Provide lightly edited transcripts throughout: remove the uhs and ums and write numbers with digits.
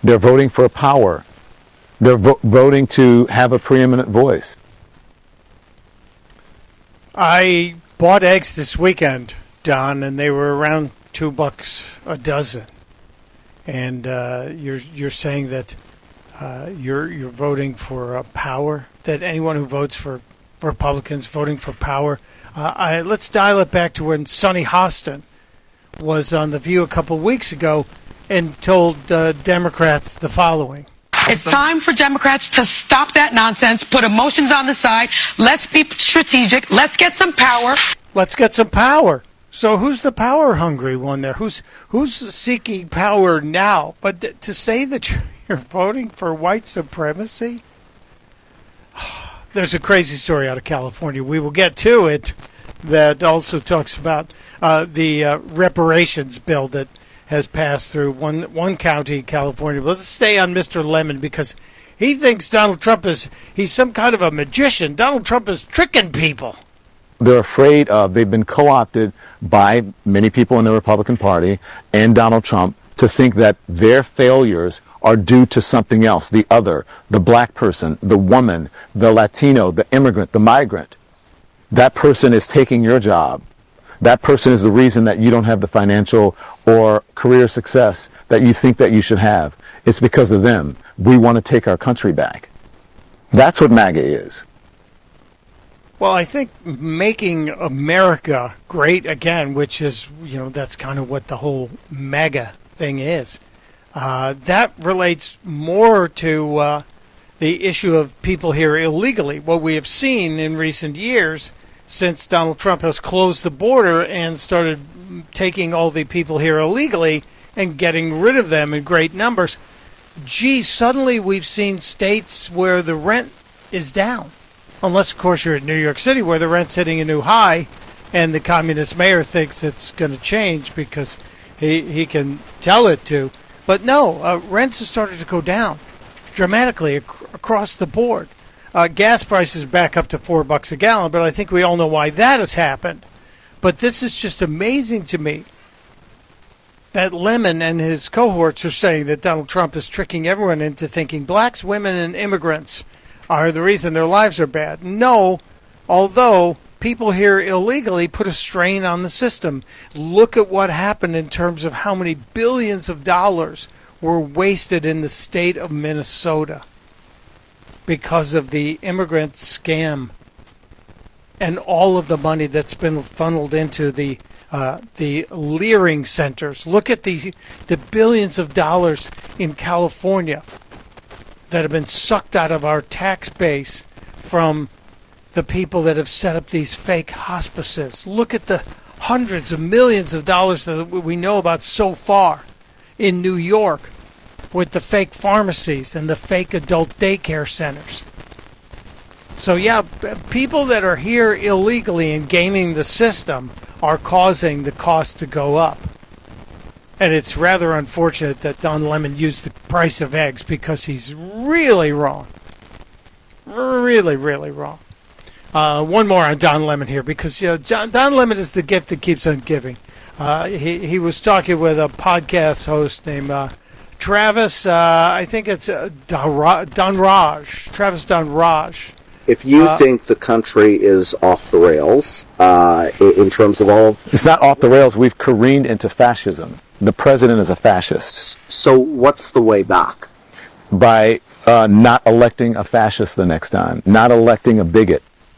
They're voting for power. They're voting to have a preeminent voice. I bought eggs this weekend, Don, and they were around $2 a dozen. And you're saying that you're voting for power, that anyone who votes for Republicans voting for power. Let's dial it back to when Sonny Hostin was on The View a couple of weeks ago and told Democrats the following. It's time for Democrats to stop that nonsense, put emotions on the side. Let's be strategic. Let's get some power. Let's get some power. So who's the power-hungry one there? Who's seeking power now? But to say that you're voting for white supremacy? There's a crazy story out of California. We will get to it that also talks about the reparations bill that has passed through one county in California. But let's stay on Mr. Lemon because he thinks Donald Trump he's some kind of a magician. Donald Trump is tricking people. They're afraid they've been co-opted by many people in the Republican Party and Donald Trump to think that their failures are due to something else, the other, the black person, the woman, the Latino, the immigrant, the migrant. That person is taking your job. That person is the reason that you don't have the financial or career success that you think that you should have. It's because of them. We want to take our country back. That's what MAGA is. Well, I think making America great again, which is, that's kind of what the whole MAGA thing is. That relates more to the issue of people here illegally. What we have seen in recent years since Donald Trump has closed the border and started taking all the people here illegally and getting rid of them in great numbers, suddenly we've seen states where the rent is down. Unless, of course, you're in New York City where the rent's hitting a new high and the communist mayor thinks it's going to change because he can tell it to. But no, rents have started to go down dramatically across the board. Gas prices back up to $4 a gallon, but I think we all know why that has happened. But this is just amazing to me that Lemon and his cohorts are saying that Donald Trump is tricking everyone into thinking blacks, women, and immigrants are the reason their lives are bad. No, although people here illegally put a strain on the system. Look at what happened in terms of how many billions of dollars were wasted in the state of Minnesota because of the immigrant scam and all of the money that's been funneled into the Leering centers. Look at the billions of dollars in California that have been sucked out of our tax base from the people that have set up these fake hospices. Look at the hundreds of millions of dollars that we know about so far in New York with the fake pharmacies and the fake adult daycare centers. So yeah, people that are here illegally and gaming the system are causing the cost to go up. And it's rather unfortunate that Don Lemon used the price of eggs because he's really wrong. Really, really wrong. One more on Don Lemon here because Don Lemon is the gift that keeps on giving. He was talking with a podcast host named Travis, I think it's Donraj. Travis Donraj. If you think the country is off the rails in terms of all of... It's not off the rails. We've careened into fascism. The president is a fascist. So what's the way back? By not electing a fascist the next time, not electing a bigot.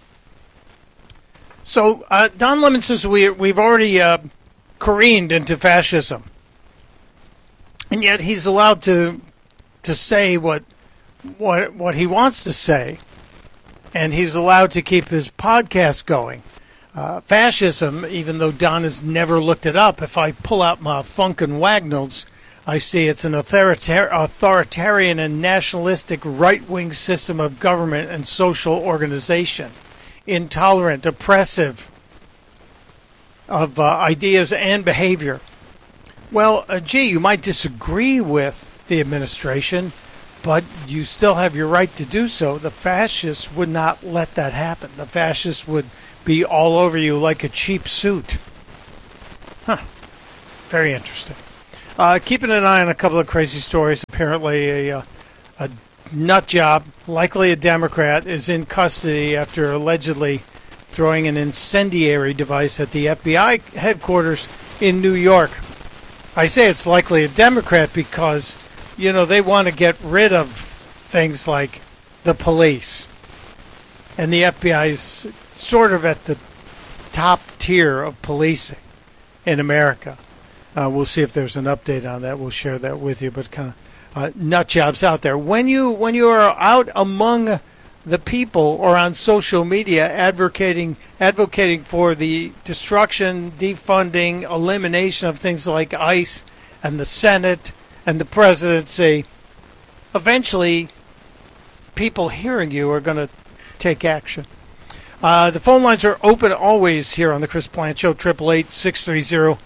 So Don Lemon says we've already careened into fascism. And yet he's allowed to say what he wants to say. And he's allowed to keep his podcast going. Fascism, even though Don has never looked it up, if I pull out my Funkin' Wagnalls, I see it's an authoritarian and nationalistic right-wing system of government and social organization. Intolerant, oppressive of ideas and behavior. Well, you might disagree with the administration, but you still have your right to do so. The fascists would not let that happen. The fascists would be all over you like a cheap suit. Very interesting. Keeping an eye on a couple of crazy stories. Apparently, a nut job, likely a Democrat, is in custody after allegedly throwing an incendiary device at the FBI headquarters in New York. I say it's likely a Democrat because, they want to get rid of things like the police. And the FBI is sort of at the top tier of policing in America. We'll see if there's an update on that. We'll share that with you. But kind of nut jobs out there. When you are out among the people or on social media advocating for the destruction, defunding, elimination of things like ICE and the Senate and the presidency, eventually people hearing you are going to take action. The phone lines are open always here on the Chris Plante Show, 888-630-9625,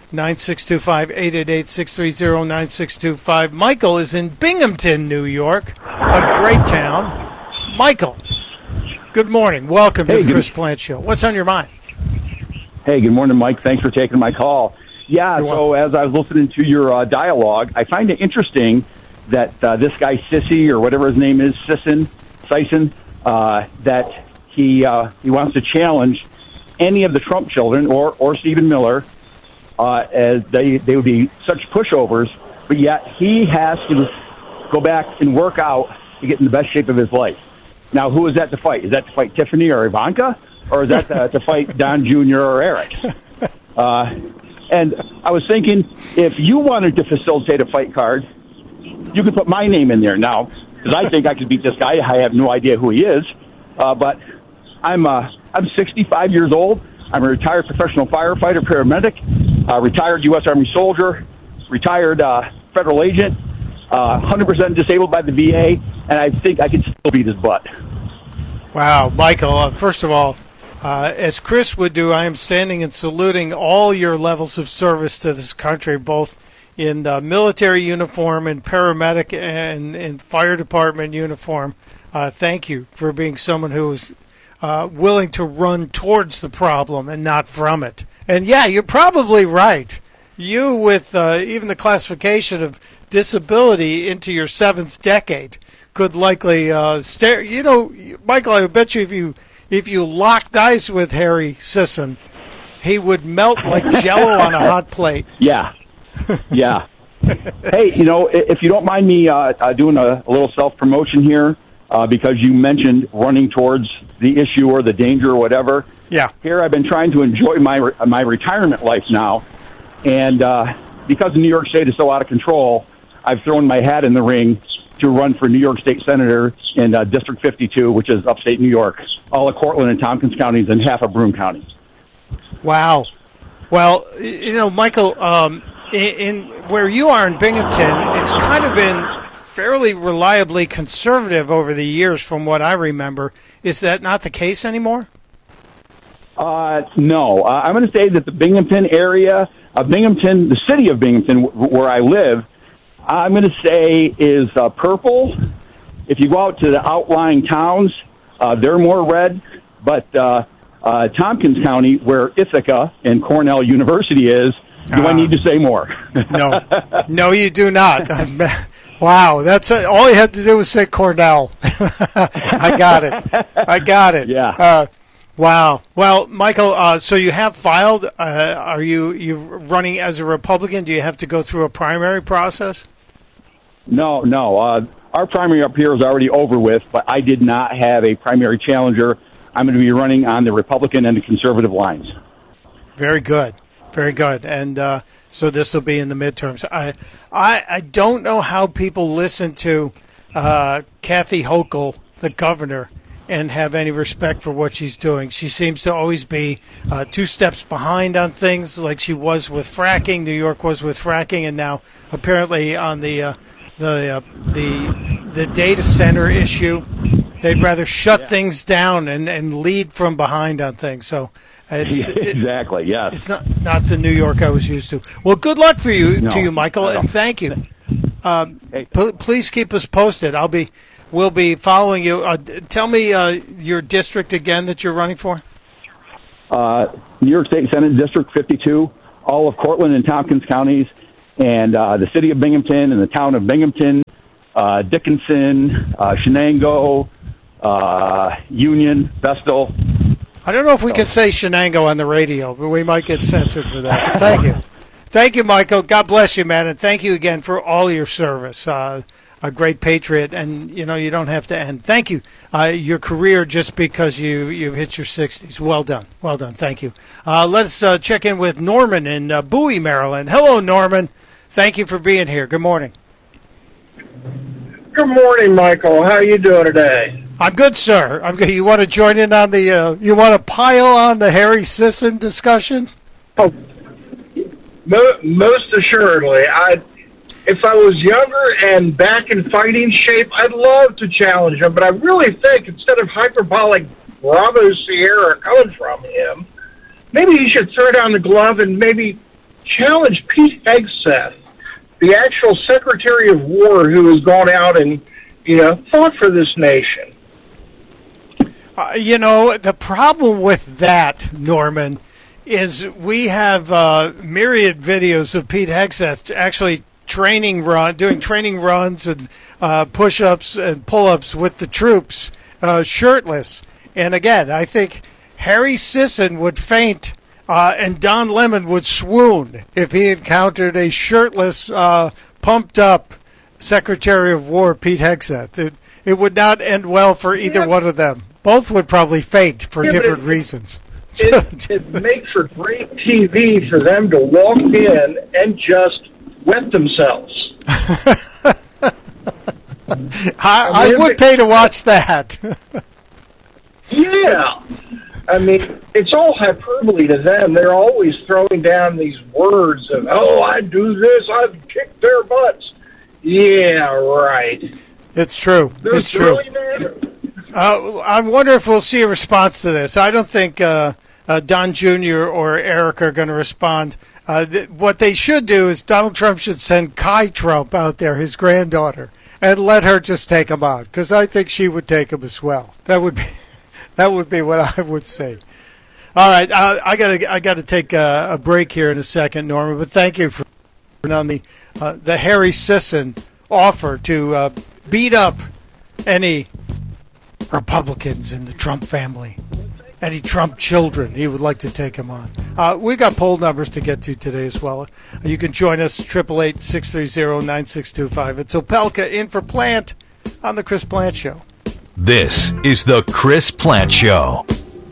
888-630-9625. Michael is in Binghamton, New York, a great town. Michael, good morning. Welcome to the Chris Plante Show. What's on your mind? Hey, good morning, Mike. Thanks for taking my call. Yeah, so as I was listening to your dialogue, I find it interesting that this guy, Sissy, or whatever his name is, Sisson, that he wants to challenge any of the Trump children or Stephen Miller, as they would be such pushovers, but yet he has to go back and work out to get in the best shape of his life. Now, who is that to fight? Is that to fight Tiffany or Ivanka? Or is that to fight Don Jr. or Eric? And I was thinking, if you wanted to facilitate a fight card, you could put my name in there now, because I think I could beat this guy. I have no idea who he is, but I'm 65 years old. I'm a retired professional firefighter, paramedic, retired U.S. Army soldier, retired federal agent, 100% disabled by the VA, and I think I can still beat his butt. Wow, Michael, first of all, as Chris would do, I am standing and saluting all your levels of service to this country, both in military uniform and paramedic and in fire department uniform. Thank you for being someone who is willing to run towards the problem and not from it. And yeah, you're probably right. You, with even the classification of disability into your 7th decade, could likely stare. Michael, I bet you if you locked eyes with Harry Sisson, he would melt like Jello on a hot plate. Yeah. Hey, if you don't mind me doing a little self-promotion here, because you mentioned running towards the issue or the danger or whatever. Yeah. Here I've been trying to enjoy my retirement life now, and because New York State is so out of control, I've thrown my hat in the ring to run for New York State Senator in District 52, which is upstate New York, all of Cortland and Tompkins counties and half of Broome County. Wow. Well, Michael, in where you are in Binghamton, it's kind of been fairly reliably conservative over the years from what I remember. Is that not the case anymore? No. I'm going to say that the Binghamton area, the city of Binghamton, where I live, I'm going to say is purple. If you go out to the outlying towns, they're more red. But Tompkins County, where Ithaca and Cornell University is, do I need to say more? No, you do not. Wow, that's all you had to do was say Cornell. I got it. Yeah. Wow. Well, Michael, so you have filed. Are you running as a Republican? Do you have to go through a primary process? No. Our primary up here is already over with, but I did not have a primary challenger. I'm going to be running on the Republican and the conservative lines. Very good. And so this will be in the midterms. I don't know how people listen to Kathy Hochul, the governor, and have any respect for what she's doing. She seems to always be 2 steps behind on things, like she was with fracking. New York was with fracking, and now apparently on the data center issue, they'd rather shut things down and lead from behind on things. So exactly, yes. It's not the New York I was used to. Well, good luck to you, Michael, and thank you. Please keep us posted. We'll be following you. Tell me your district again that you're running for. New York State Senate District 52, all of Cortland and Tompkins counties, and the city of Binghamton and the town of Binghamton, Dickinson, Shenango, Union, Vestal. I don't know if we can say Shenango on the radio, but we might get censored for that. Thank you. Thank you, Michael. God bless you, man, and thank you again for all your service. A great patriot, and, you don't have to end. Thank you. Your career just because you hit your 60s. Well done. Well done. Thank you. Let's check in with Norman in Bowie, Maryland. Hello, Norman. Thank you for being here. Good morning. Good morning, Michael. How are you doing today? I'm good, sir. I'm good. You want to join in on the? You want to pile on the Harry Sisson discussion? Oh, most assuredly. If I was younger and back in fighting shape, I'd love to challenge him. But I really think instead of hyperbolic Bravo Sierra coming from him, maybe he should throw down the glove and maybe challenge Pete Hegseth, the actual Secretary of War who has gone out and fought for this nation. The problem with that, Norman, is we have myriad videos of Pete Hegseth actually doing training runs and push-ups and pull-ups with the troops, shirtless. And again, I think Harry Sisson would faint and Don Lemon would swoon if he encountered a shirtless, pumped-up Secretary of War, Pete Hegseth. It would not end well for either one of them. Both would probably faint for different reasons. It makes for great TV for them to walk in and just wet themselves. I would pay to watch that. Yeah. I mean, it's all hyperbole to them. They're always throwing down these words of, I do this, I've kicked their butts. Yeah, right. It's true. It's true. I wonder if we'll see a response to this. I don't think Don Jr. or Eric are going to respond. What they should do is Donald Trump should send Kai Trump out there, his granddaughter, and let her just take him out, because I think she would take him as well. That would be what I would say. All right, I got to take a break here in a second, Norman. But thank you for on the Harry Sisson offer to beat up any Republicans in the Trump family, any Trump children. He would like to take them on. We got poll numbers to get to today as well. You can join us 888-630-9625. It's Opelka in for Plant on the Chris Plant Show. This is the Chris Plant Show.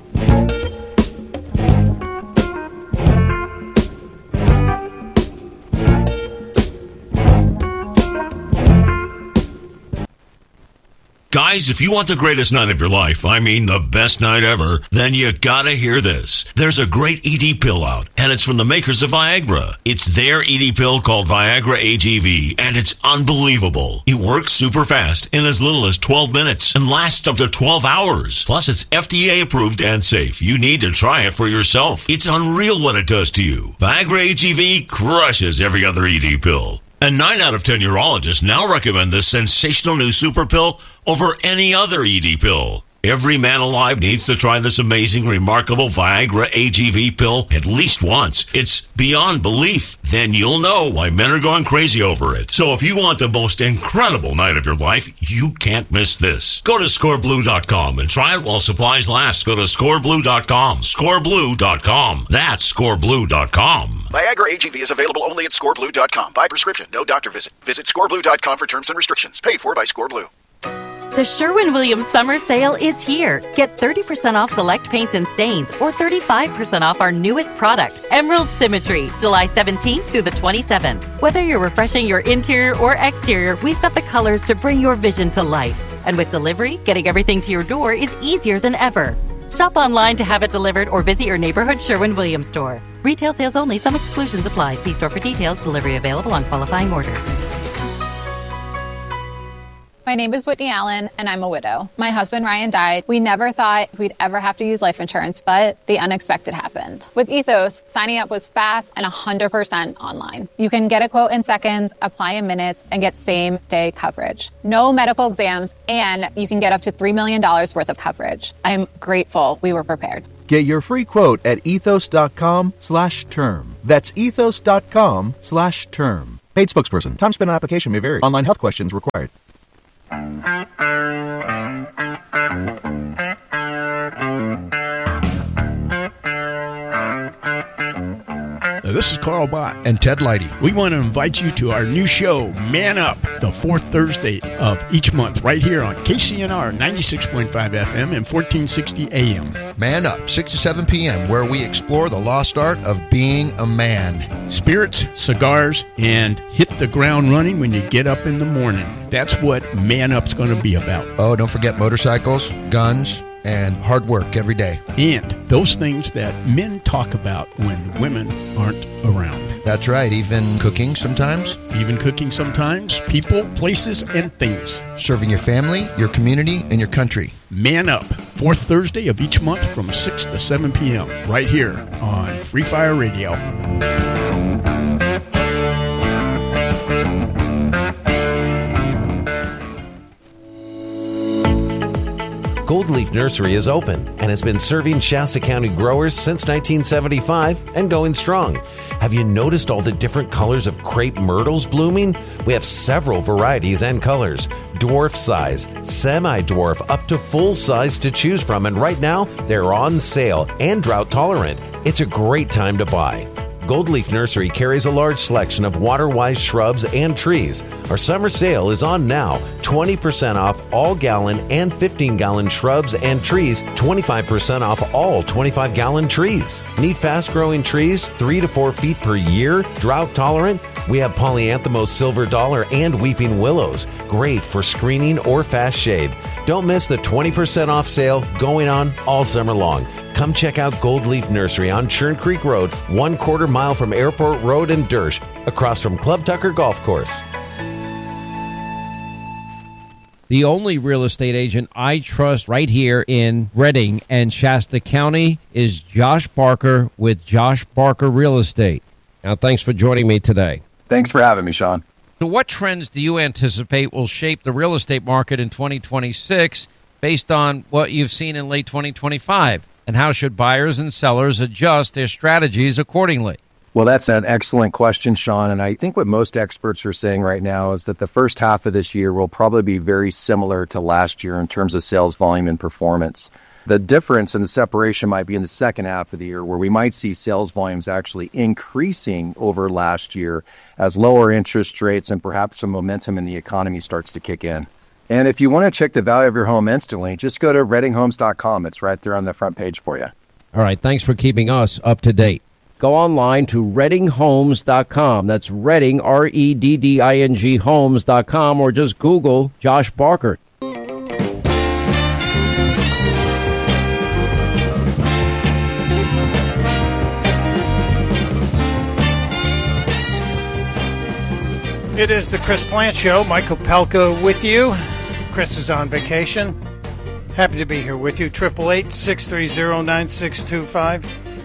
Guys, if you want the greatest night of your life, I mean the best night ever, then you gotta hear this. There's a great ED pill out, and it's from the makers of Viagra. It's their ED pill called Viagra AGV, and it's unbelievable. It works super fast in as little as 12 minutes and lasts up to 12 hours. Plus, it's FDA approved and safe. You need to try it for yourself. It's unreal what it does to you. Viagra AGV crushes every other ED pill. And 9 out of 10 urologists now recommend this sensational new super pill over any other ED pill. Every man alive needs to try this amazing, remarkable Viagra AGV pill at least once. It's beyond belief. Then you'll know why men are going crazy over it. So if you want the most incredible night of your life, you can't miss this. Go to scoreblue.com and try it while supplies last. Go to scoreblue.com. Scoreblue.com. That's scoreblue.com. Viagra AGV is available only at scoreblue.com. By prescription, no doctor visit. Visit scoreblue.com for terms and restrictions. Paid for by Scoreblue. The Sherwin-Williams Summer Sale is here. Get 30% off select paints and stains or 35% off our newest product, Emerald Symmetry, July 17th through the 27th. Whether you're refreshing your interior or exterior, we've got the colors to bring your vision to life. And with delivery, getting everything to your door is easier than ever. Shop online to have it delivered or visit your neighborhood Sherwin-Williams store. Retail sales only. Some exclusions apply. See store for details. Delivery available on qualifying orders. My name is Whitney Allen, and I'm a widow. My husband, Ryan, died. We never thought we'd ever have to use life insurance, but the unexpected happened. With Ethos, signing up was fast and 100% online. You can get a quote in seconds, apply in minutes, and get same-day coverage. No medical exams, and you can get up to $3 million worth of coverage. I'm grateful we were prepared. Get your free quote at ethos.com/term. That's ethos.com/term. Paid spokesperson. Time spent on application may vary. Online health questions required. This is Carl Bott and Ted Leidy. We want to invite you to our new show, Man Up, the fourth Thursday of each month, right here on KCNR 96.5 FM and 1460 AM. Man Up, 6 to 7 p.m., where we explore the lost art of being a man. Spirits, cigars, and hit the ground running when you get up in the morning. That's what Man Up's going to be about. Oh, don't forget motorcycles, guns, and hard work every day. And those things that men talk about when women aren't around. That's right, even cooking sometimes. People, places, and things. Serving your family, your community, and your country. Man Up, fourth Thursday of each month from 6 to 7 p.m. right here on Free Fire Radio. Gold Leaf Nursery is open and has been serving Shasta County growers since 1975 and going strong. Have you noticed all the different colors of crepe myrtles blooming? We have several varieties and colors. Dwarf size, semi-dwarf, up to full size to choose from. And right now, they're on sale and drought tolerant. It's a great time to buy. Gold Leaf Nursery carries a large selection of water-wise shrubs and trees. Our summer sale is on now. 20% off all gallon and 15-gallon shrubs and trees. 25% off all 25-gallon trees. Need fast-growing trees 3 to 4 feet per year? Drought tolerant? We have Polyanthemos Silver Dollar and Weeping Willows. Great for screening or fast shade. Don't miss the 20% off sale going on all summer long. Come check out Gold Leaf Nursery on Churn Creek Road, 1/4 mile from Airport Road in Dersh, across from Club Tucker Golf Course. The only real estate agent I trust right here in Redding and Shasta County is Josh Barker with Josh Barker Real Estate. Now, thanks for joining me today. Thanks for having me, Sean. So what trends do you anticipate will shape the real estate market in 2026 based on what you've seen in late 2025? And how should buyers and sellers adjust their strategies accordingly? Well, that's an excellent question, Sean. And I think what most experts are saying right now is that the first half of this year will probably be very similar to last year in terms of sales volume and performance. The difference and the separation might be in the second half of the year, where we might see sales volumes actually increasing over last year as lower interest rates and perhaps some momentum in the economy starts to kick in. And if you want to check the value of your home instantly, just go to reddinghomes.com. It's right there on the front page for you. All right. Thanks for keeping us up to date. Go online to reddinghomes.com. That's Redding, REDDING homes.com, or just Google Josh Barker. It is the Chris Plant Show. Michael Pelka with you. Chris is on vacation. Happy to be here with you. 888-630-9625.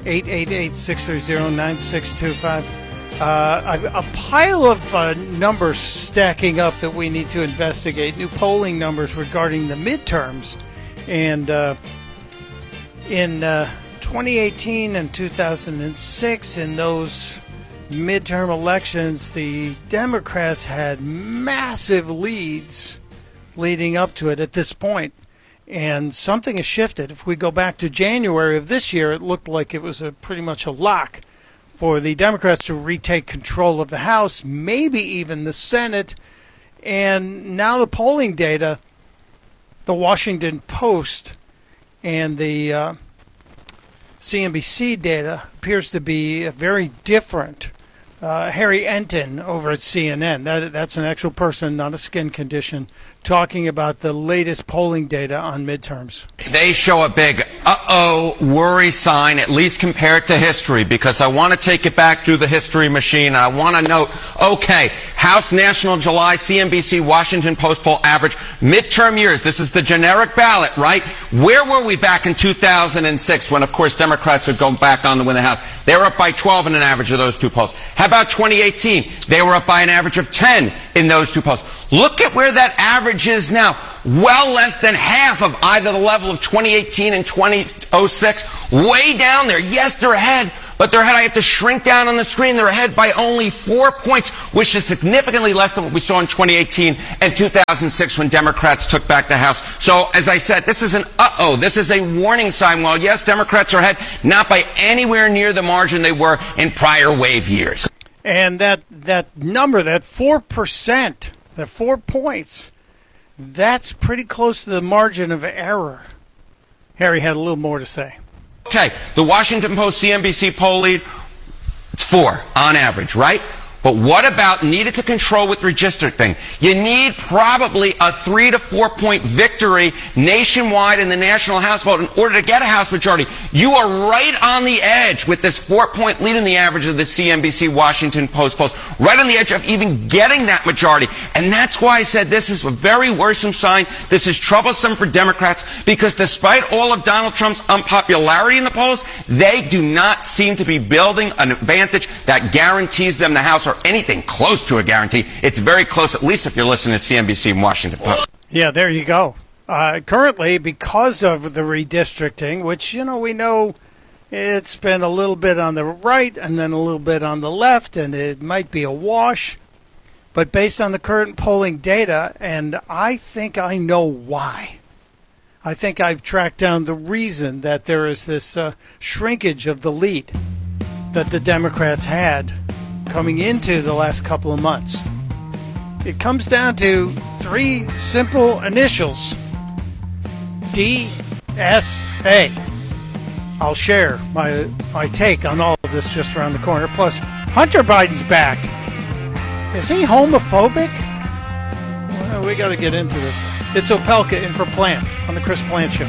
888-630-9625. A pile of numbers stacking up that we need to investigate. New polling numbers regarding the midterms. And in 2018 and 2006, in those midterm elections, the Democrats had massive leads leading up to it at this point. And something has shifted. If we go back to January of this year, it looked like it was pretty much a lock for the Democrats to retake control of the House, maybe even the Senate. And now the polling data, the Washington Post and the CNBC data appears to be very different. Harry Enton over at CNN, that's an actual person, not a skin condition, talking about the latest polling data on midterms. They show a big worry sign, at least compared to history, because I want to take it back through the history machine. I want to note, okay, House National July, CNBC, Washington Post poll average, midterm years. This is the generic ballot, right? Where were we back in 2006 when, of course, Democrats would go back on to win the House? They were up by 12 in an average of those two polls. How about 2018? They were up by an average of 10 in those two polls. Look at where that average is now. well less than half of either the level of 2018 and 2006. Way down there. Yes, they're ahead, but they're ahead. I have to shrink down on the screen. They're ahead by only 4 points, which is significantly less than what we saw in 2018 and 2006 when Democrats took back the House. So, as I said, this is an this is a warning sign. While, yes, Democrats are ahead, not by anywhere near the margin they were in prior wave years. And that number, that 4%, that 4 points, that's pretty close to the margin of error. Harry had a little more to say. Okay, the Washington Post CNBC poll lead, it's 4 on average, right? But what about needed to control with redistricting? You need probably a 3 to 4 point victory nationwide in the national House vote in order to get a House majority. You are right on the edge with this 4 point lead in the average of the CNBC Washington Post polls, right on the edge of even getting that majority. And that's why I said this is a very worrisome sign. This is troublesome for Democrats because despite all of Donald Trump's unpopularity in the polls, they do not seem to be building an advantage that guarantees them the House or anything close to a guarantee. It's very close, at least if you're listening to CNBC and Washington Post. Yeah, there you go. Currently, because of the redistricting, which, we know it's been a little bit on the right and then a little bit on the left, and it might be a wash. But based on the current polling data, and I think I know why. I think I've tracked down the reason that there is this shrinkage of the lead that the Democrats had coming into the last couple of months. It comes down to 3 simple initials. DSA. I'll share my take on all of this just around the corner. Plus, Hunter Biden's back. Is he homophobic? Well, we got to get into this. It's Opelka in for Plant on the Chris Plant Show.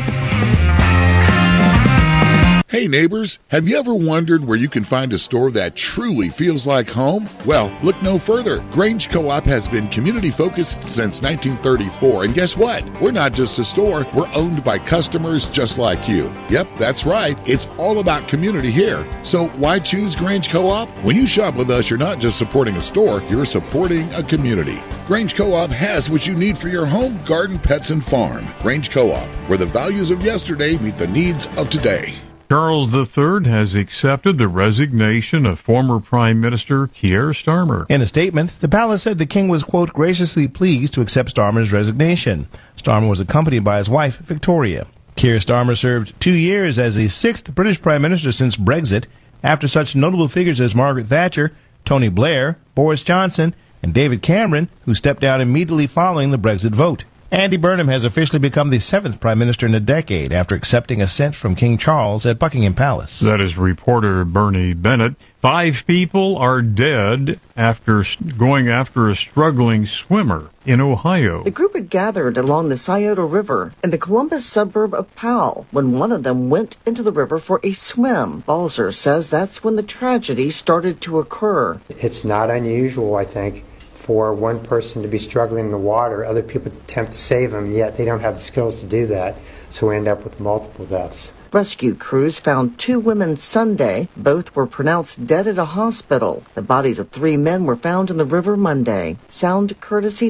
Hey neighbors, have you ever wondered where you can find a store that truly feels like home? Well, look no further. Grange Co-op has been community focused since 1934, and guess what? We're not just a store, we're owned by customers just like you. Yep, that's right. It's all about community here. So why choose Grange Co-op? When you shop with us, you're not just supporting a store, you're supporting a community. Grange Co-op has what you need for your home, garden, pets, and farm. Grange Co-op, where the values of yesterday meet the needs of today. Charles III has accepted the resignation of former Prime Minister Keir Starmer. In a statement, the palace said the king was, quote, graciously pleased to accept Starmer's resignation. Starmer was accompanied by his wife, Victoria. Keir Starmer served 2 years as the 6th British Prime Minister since Brexit, after such notable figures as Margaret Thatcher, Tony Blair, Boris Johnson, and David Cameron, who stepped down immediately following the Brexit vote. Andy Burnham has officially become the 7th Prime Minister in a decade after accepting assent from King Charles at Buckingham Palace. That is reporter Bernie Bennett. 5 people are dead after going after a struggling swimmer in Ohio. The group had gathered along the Scioto River in the Columbus suburb of Powell when one of them went into the river for a swim. Balzer says that's when the tragedy started to occur. It's not unusual, I think, for one person to be struggling in the water, other people attempt to save them, yet they don't have the skills to do that, so we end up with multiple deaths. Rescue crews found 2 women Sunday. Both were pronounced dead at a hospital. The bodies of 3 men were found in the river Monday. Sound courtesy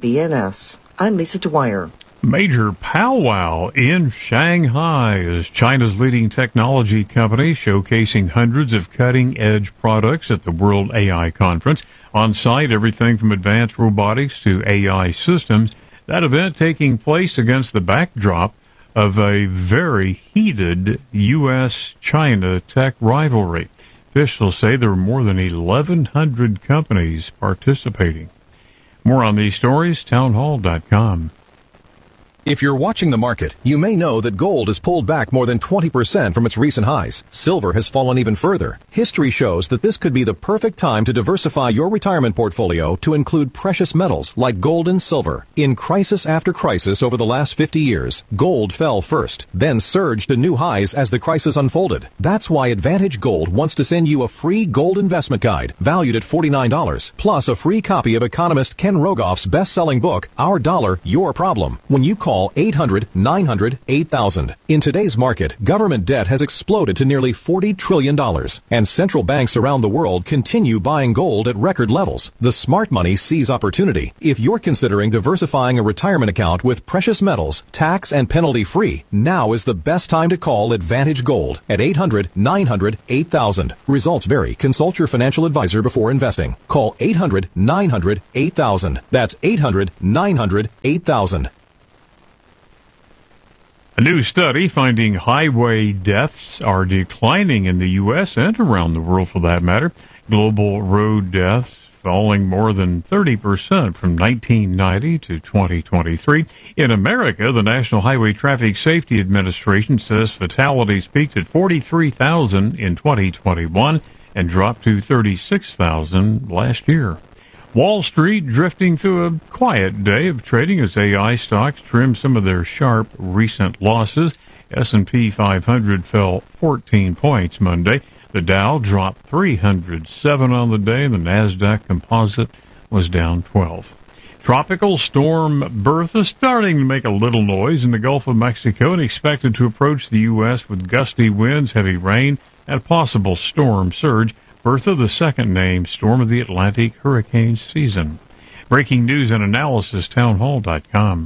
WBNS. I'm Lisa Dwyer. Major powwow in Shanghai as China's leading technology company showcasing hundreds of cutting-edge products at the World AI Conference. On site, everything from advanced robotics to AI systems. That event taking place against the backdrop of a very heated U.S.-China tech rivalry. Officials say there were more than 1,100 companies participating. More on these stories, townhall.com. If you're watching the market, you may know that gold has pulled back more than 20% from its recent highs. Silver has fallen even further. History shows that this could be the perfect time to diversify your retirement portfolio to include precious metals like gold and silver. In crisis after crisis over the last 50 years, gold fell first, then surged to new highs as the crisis unfolded. That's why Advantage Gold wants to send you a free gold investment guide valued at $49, plus a free copy of economist Ken Rogoff's best-selling book, Our Dollar, Your Problem, when you call Call 800-900-8000. In today's market, government debt has exploded to nearly $40 trillion, and central banks around the world continue buying gold at record levels. The smart money sees opportunity. If you're considering diversifying a retirement account with precious metals, tax and penalty free, now is the best time to call Advantage Gold at 800-900-8000. Results vary. Consult your financial advisor before investing. Call 800-900-8000. That's 800-900-8000. A new study finding highway deaths are declining in the U.S. and around the world for that matter. Global road deaths falling more than 30% from 1990 to 2023. In America, the National Highway Traffic Safety Administration says fatalities peaked at 43,000 in 2021 and dropped to 36,000 last year. Wall Street drifting through a quiet day of trading as AI stocks trim some of their sharp recent losses. S&P 500 fell 14 points Monday. The Dow dropped 307 on the day, and the NASDAQ composite was down 12. Tropical storm Bertha starting to make a little noise in the Gulf of Mexico and expected to approach the U.S. with gusty winds, heavy rain, and a possible storm surge. Bertha, the second named storm of the Atlantic hurricane season. Breaking news and analysis, townhall.com.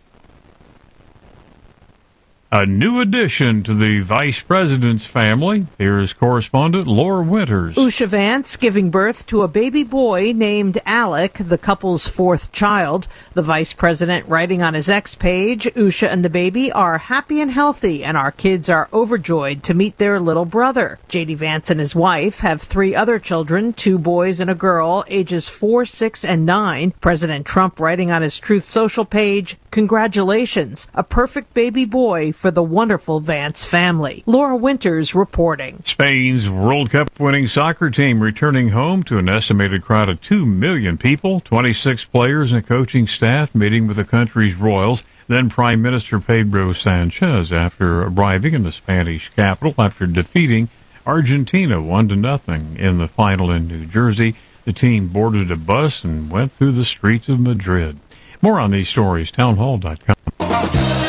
A new addition to the vice president's family. Here's correspondent Laura Winters. Usha Vance giving birth to a baby boy named Alec, the couple's fourth child. The vice president writing on his X page, Usha and the baby are happy and healthy, and our kids are overjoyed to meet their little brother. J.D. Vance and his wife have 3 other children, 2 boys and a girl, ages 4, 6, and 9. President Trump writing on his Truth Social page, congratulations, a perfect baby boy for the wonderful Vance family. Laura Winters reporting. Spain's World Cup winning soccer team returning home to an estimated crowd of 2 million people, 26 players and coaching staff meeting with the country's royals, then Prime Minister Pedro Sanchez after arriving in the Spanish capital after defeating Argentina 1-0 in the final in New Jersey. The team boarded a bus and went through the streets of Madrid. More on these stories, townhall.com.